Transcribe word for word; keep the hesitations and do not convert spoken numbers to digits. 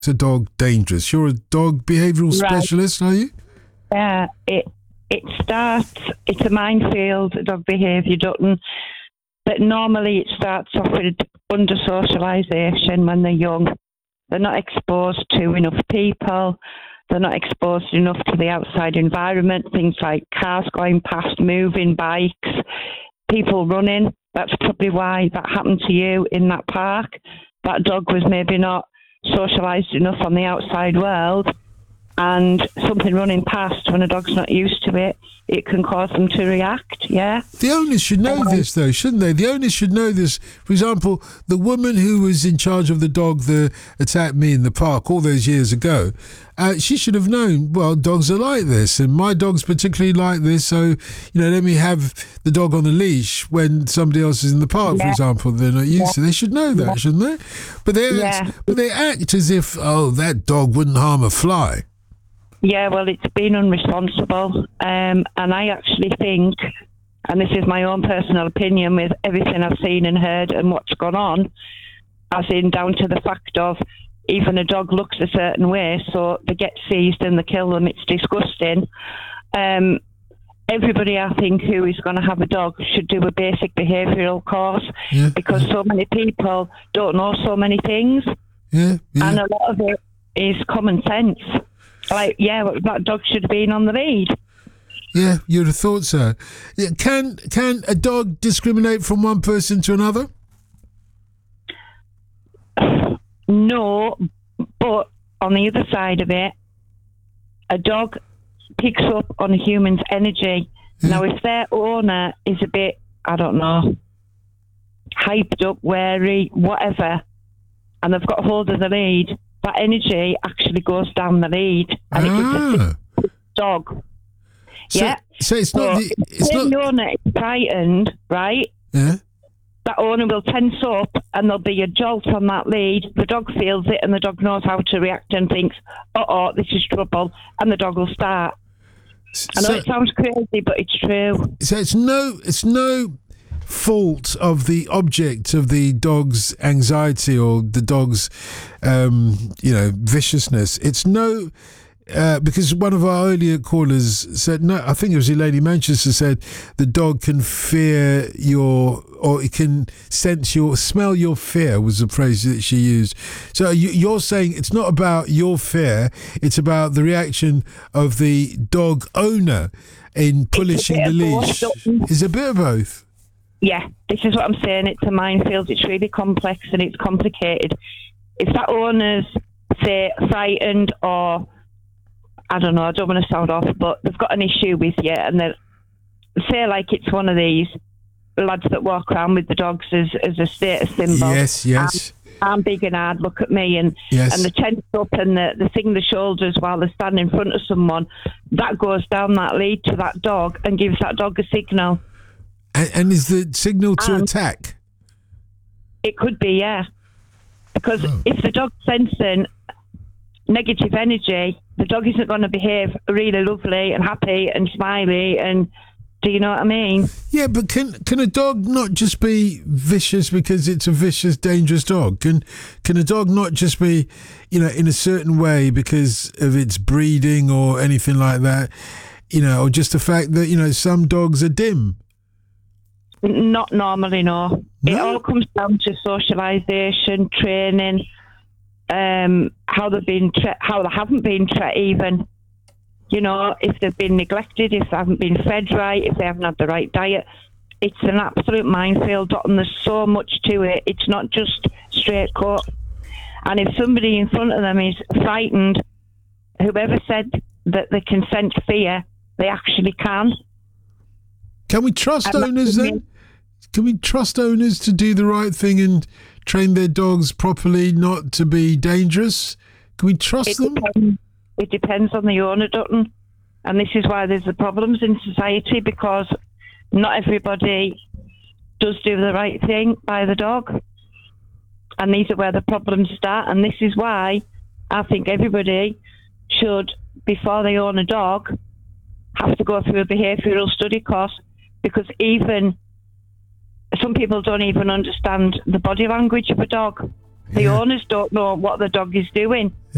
a dog dangerous? You're a dog behavioural Right. specialist, are you? Yeah, it it starts. It's a minefield. Dog behaviour, Dutton. But normally it starts off with under socialisation when they're young. They're not exposed to enough people. They're not exposed enough to the outside environment. Things like cars going past, moving, bikes, people running. That's probably why that happened to you in that park. That dog was maybe not socialised enough on the outside world, and something running past when a dog's not used to it, it can cause them to react, yeah? The owners should know this, though, shouldn't they? The owners should know this. For example, the woman who was in charge of the dog that attacked me in the park all those years ago, uh, she should have known, well, dogs are like this, and my dog's particularly like this, so, you know, let me have the dog on a leash when somebody else is in the park, Yeah. for example, they're not used Yeah. to. They should know that, Yeah. shouldn't they? But they, act, Yeah. but they act as if, oh, that dog wouldn't harm a fly. Yeah, well, it's been unresponsible. Um, and I actually think, and this is my own personal opinion with everything I've seen and heard and what's gone on, as in down to the fact of even a dog looks a certain way, so they get seized and they kill them. It's disgusting. Um, everybody, I think, who is going to have a dog should do a basic behavioural course, Yeah, because so many people don't know so many things. Yeah, yeah. And a lot of it is common sense. Like, yeah, that dog should have been on the lead. Yeah, you'd have thought so. Yeah, Can can a dog discriminate from one person to another? No, but on the other side of it, a dog picks up on a human's energy. Yeah. Now, if their owner is a bit, I don't know, hyped up, wary, whatever, and they've got hold of the lead, that energy actually goes down the lead, and it gives Ah, a dog. so, Yeah. so it's not So the it's if not the owner is frightened, right? yeah. That owner will tense up and there'll be a jolt on that lead. The dog feels it and the dog knows how to react and thinks, uh-oh, this is trouble, and the dog will start. I know So, it sounds crazy, but it's true. so it's no it's no fault of the object of the dog's anxiety or the dog's um, you know viciousness. It's no. Uh, because one of our earlier callers said, no, I think it was Elaine Manchester said, the dog can fear your, or it can sense your, smell your fear was the phrase that she used. So you, you're saying it's not about your fear, it's about the reaction of the dog owner in polishing bit the of both, leash. Dalton. It's a bit of both. Yeah, this is what I'm saying. It's a minefield. It's really complex and it's complicated. If that owner's, say, frightened or, I don't know, I don't want to sound off, but they've got an issue with you, and they say like it's one of these lads that walk around with the dogs as, as a status symbol. Yes, yes. I'm, I'm big and hard, look at me, and Yes. and the tense up and the, the thing the shoulders while they're standing in front of someone, that goes down that lead to that dog and gives that dog a signal. And, and is the signal to Um, attack? It could be, yeah. Because Oh. if the dog's sensing negative energy, the dog isn't going to behave really lovely and happy and smiley. And do you know what I mean? Yeah, but can can a dog not just be vicious because it's a vicious, dangerous dog? Can can a dog not just be, you know, in a certain way because of its breeding or anything like that? You know, or just the fact that, you know, some dogs are dim. Not normally, no. It No? all comes down to socialisation, training, um, how they've been, tra- how they haven't been tra- even. You know, if they've been neglected, if they haven't been fed right, if they haven't had the right diet. It's an absolute minefield, and there's so much to it. It's not just straight cut. And if somebody in front of them is frightened, whoever said that they can sense fear, they actually can. Can we trust And owners that's- then? Can we trust owners to do the right thing and train their dogs properly, not to be dangerous? Can we trust It them? depends, it depends on the owner, Dutton. And this is why there's the problems in society, because not everybody does do the right thing by the dog. And these are where the problems start. And this is why I think everybody should, before they own a dog, have to go through a behavioural study course, because even some people don't even understand the body language of a dog. The Yeah. owners don't know what the dog is doing.